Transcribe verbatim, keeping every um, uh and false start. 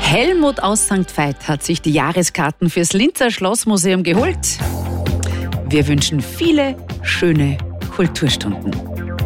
Helmut aus Sankt Veit hat sich die Jahreskarten fürs Linzer Schlossmuseum geholt. Wir wünschen viele schöne Kulturstunden.